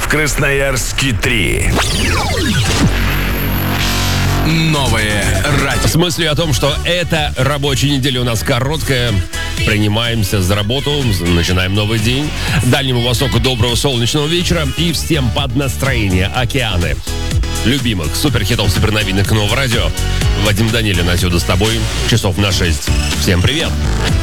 Красноярске 3. Новое радио. С мыслью о том, что эта рабочая неделя у нас короткая. Принимаемся за работу, начинаем новый день. Дальнему Востоку доброго солнечного вечера и всем под настроение океаны любимых суперхитов, суперновинок нового радио. Вадим Данилин отсюда с тобой. Часов на 6. Всем привет!